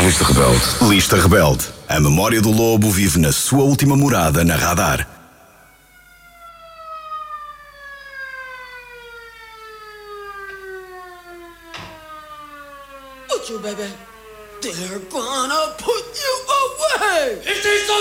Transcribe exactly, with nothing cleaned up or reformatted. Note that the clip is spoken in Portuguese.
Lista Rebelde. Lista Rebelde. A memória do lobo vive na sua última morada na Radar. Put you, baby. They're gonna put you away. It is so